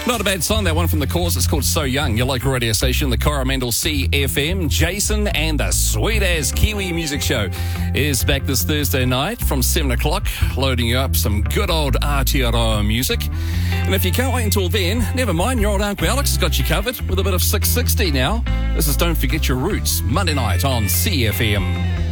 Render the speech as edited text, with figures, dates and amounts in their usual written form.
Not a bad song, that one from The Cause. It's called So Young. Your local radio station, the Coromandel CFM. Jason and the Sweet As Kiwi Music Show is back this Thursday night from 7 o'clock, loading you up some good old Aotearoa music. And if you can't wait until then, never mind, your old Uncle Alex has got you covered with a bit of 660 now. This is Don't Forget Your Roots, Monday night on CFM.